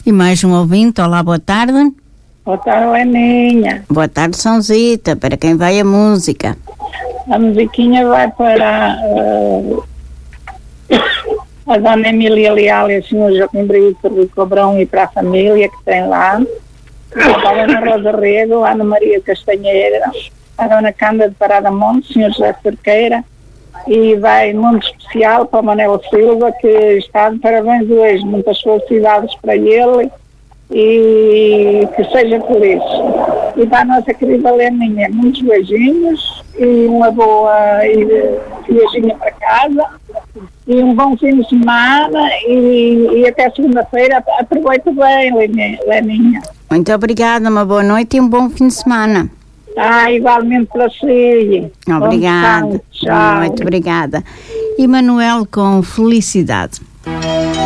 E mais um ouvinte, olá, boa tarde. Boa tarde, Leninha. Boa tarde, Sãozita, para quem vai a música? A musiquinha vai para a dona Emília Leal e o senhor Joaquim Brito do Cobrão e para a família que tem lá. A dona Rosa Rego, a Ana Maria Castanheira, a dona Cândida de Parada Monte, o senhor José Cerqueira, e vai muito especial para o Manel Silva, que está de parabéns hoje. Muitas felicidades para ele e que seja feliz. E para a nossa querida Leninha, muitos beijinhos e uma boa viagem para casa e um bom fim de semana e até segunda-feira. Aproveita bem, Leninha. Muito obrigada, uma boa noite e um bom fim de semana. Igualmente para si. Obrigada. Tchau. Muito obrigada. E Manuel com Felicidade.